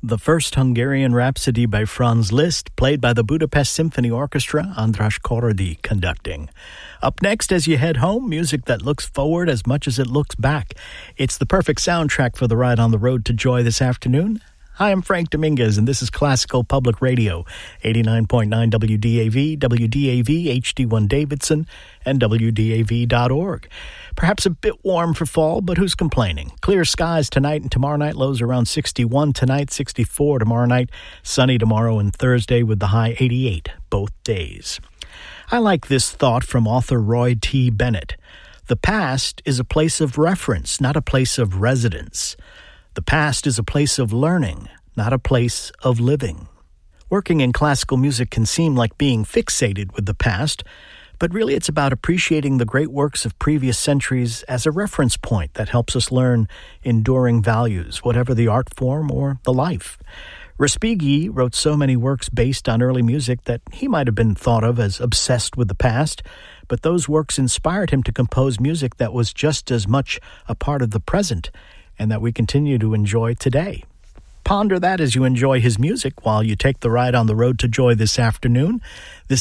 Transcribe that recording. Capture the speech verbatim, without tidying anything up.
The first Hungarian Rhapsody by Franz Liszt, played by the Budapest Symphony Orchestra, András Korody conducting. Up next, as you head home, music that looks forward as much as it looks back. It's the perfect soundtrack for the ride on the road to joy this afternoon. Hi, I'm Frank Dominguez, and this is Classical Public Radio, eighty-nine point nine W D A V, W D A V, H D one Davidson, and W D A V dot org. Perhaps a bit warm for fall, but who's complaining? Clear skies tonight and tomorrow night, lows around sixty-one tonight, sixty-four tomorrow night, sunny tomorrow and Thursday with the high eighty-eight both days. I like this thought from author Roy T. Bennett. The past is a place of reference, not a place of residence. The past is a place of learning, not a place of living. Working in classical music can seem like being fixated with the past, but really it's about appreciating the great works of previous centuries as a reference point that helps us learn enduring values, whatever the art form or the life. Respighi wrote so many works based on early music that he might have been thought of as obsessed with the past, but those works inspired him to compose music that was just as much a part of the present and that we continue to enjoy today. Ponder that as you enjoy his music while you take the ride on the road to joy this afternoon. This